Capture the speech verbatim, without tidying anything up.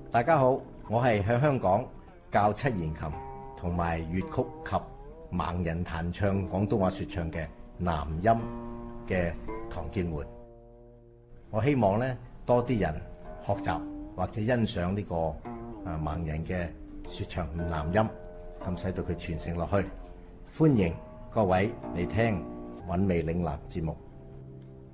大家好，我係喺香港教七弦琴同埋粵曲及盲人彈唱廣東話說唱嘅南音嘅唐建門。我希望咧多啲人學習或者欣賞呢個啊盲人嘅說唱南音，咁使到佢傳承落去。歡迎各位嚟聽韻味嶺南節目。